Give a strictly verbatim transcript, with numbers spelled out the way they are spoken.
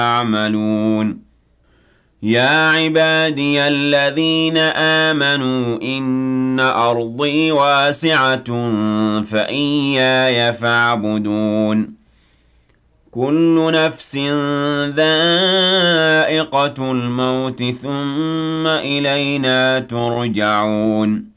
يعملون يا عبادي الذين آمنوا إن أرضي واسعة فإياي فاعبدون كل نفس ذائقة الموت ثم إلينا ترجعون